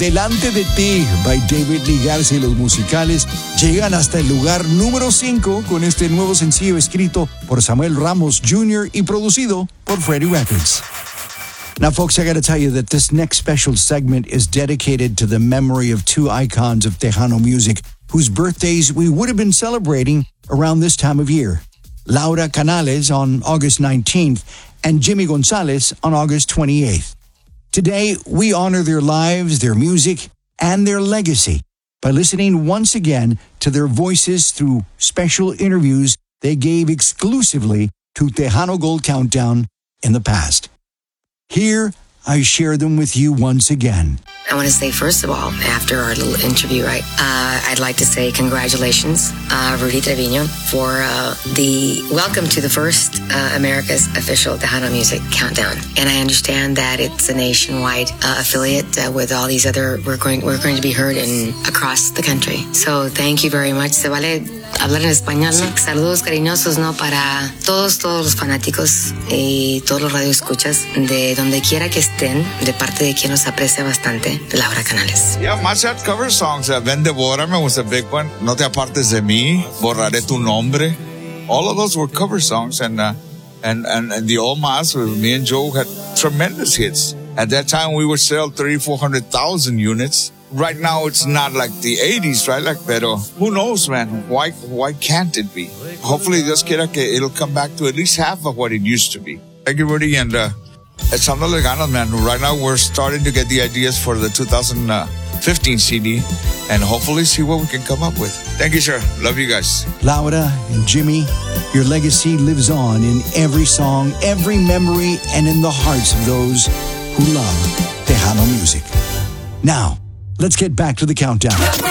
Delante de ti, by David Lee Garza y los musicales, llegan hasta el lugar número 5 con este nuevo sencillo escrito por Samuel Ramos Jr. y producido por Freddie Records. Now, folks, I got to tell you that this next special segment is dedicated to the memory of two icons of Tejano music whose birthdays we would have been celebrating around this time of year. Laura Canales on August 19th and Jimmy Gonzalez on August 28th. Today, we honor their lives, their music, and their legacy by listening once again to their voices through special interviews they gave exclusively to Tejano Gold Countdown in the past. Here, I share them with you once again. I want to say, first of all, after our little interview, right, I'd like to say congratulations, Rudy Trevino, for the welcome to the first America's official Tejano Music Countdown. And I understand that it's a nationwide affiliate with all these other. We're going to be heard across the country. So thank you very much. Se vale hablar en español, ¿no? Saludos cariñosos, ¿no? Para todos los fanáticos y todos los radioescuchas de donde quiera que estén, de parte de quien nos aprecia bastante, Laura Canales. Yeah, Mash had cover songs. Vende Bórame was a big one. No te apartes de mí. Borraré tu nombre. All of those were cover songs. And the old Mas, me and Joe had tremendous hits. At that time, we would sell 300,000-400,000 units. Right now, it's not like the 80s, right? Like, pero who knows, man? Why can't it be? Hopefully, Dios quiera que it'll come back to at least half of what it used to be. Thank you, Rudy. And Echándole Ganas, man. Right now, we're starting to get the ideas for the 2015 CD and hopefully see what we can come up with. Thank you, sir. Love you guys. Laura and Jimmy, your legacy lives on in every song, every memory, and in the hearts of those who love Tejano music. Now, let's get back to the countdown.